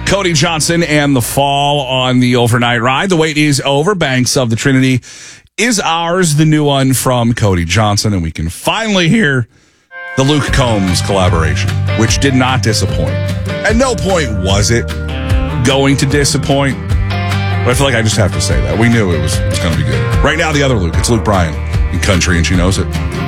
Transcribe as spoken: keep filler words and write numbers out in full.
Cody Johnson and the Fall on the overnight ride. The wait is over. Banks of the Trinity is ours, the new one from Cody Johnson, and we can finally hear the Luke Combs collaboration, which did not disappoint. At no point was it going to disappoint, but I feel like I just have to say that. We knew it was, it was going to be good. Right now, the other Luke, it's Luke Bryan in country, and she knows it.